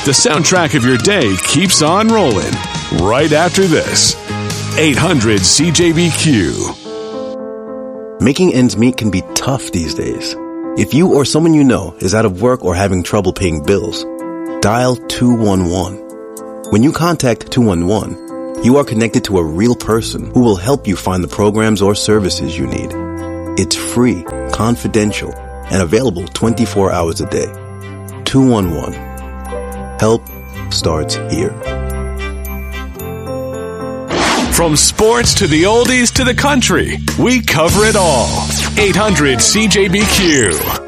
The soundtrack of your day keeps on rolling right after this. 800 CJBQ. Making ends meet can be tough these days. If you or someone you know is out of work or having trouble paying bills, dial 211. When you contact 211, you are connected to a real person who will help you find the programs or services you need. It's free, confidential, and available 24 hours a day. 211. Help starts here. From sports to the oldies to the country, we cover it all. 800 CJBQ.